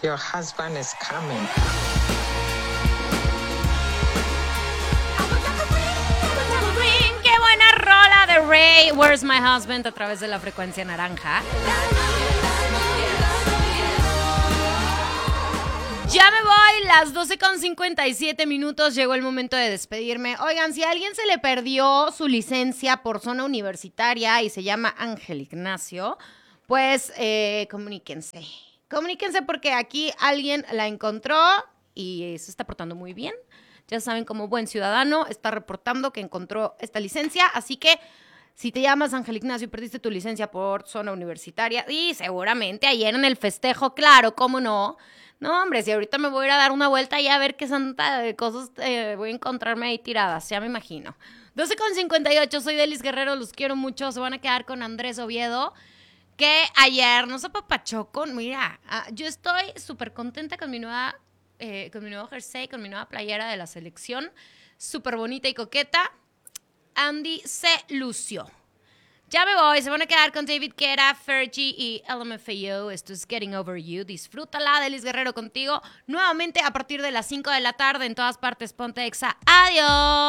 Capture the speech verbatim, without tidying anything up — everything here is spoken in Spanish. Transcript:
Your husband is coming. ¡Qué buena rola de Ray! Where's My Husband a través de la frecuencia naranja. Ya me voy, las doce con cincuenta y siete minutos, llegó el momento de despedirme. Oigan, si a alguien se le perdió su licencia por zona universitaria y se llama Ángel Ignacio, pues eh, comuníquense. Comuníquense porque aquí alguien la encontró y se está portando muy bien. Ya saben, como buen ciudadano, está reportando que encontró esta licencia, así que si te llamas Ángel Ignacio y perdiste tu licencia por zona universitaria, y seguramente ayer en el festejo, claro, cómo no. No, hombre, si ahorita me voy a ir a dar una vuelta y a ver qué santa de cosas eh, voy a encontrarme ahí tiradas, ya me imagino. doce con cincuenta y ocho, soy Delis Guerrero, los quiero mucho. Se van a quedar con Andrés Oviedo, que ayer nos apapachó con, mira, ah, yo estoy súper contenta con mi nueva, eh, con mi nuevo jersey, con mi nueva playera de la selección, súper bonita y coqueta. Andy se lució. Ya me voy, se van a quedar con David Guetta, Fergie y L M F A O. Esto es Getting Over You. Disfrútala, Delis Guerrero contigo. Nuevamente a partir de las cinco de la tarde en todas partes. Ponte Exa. Adiós.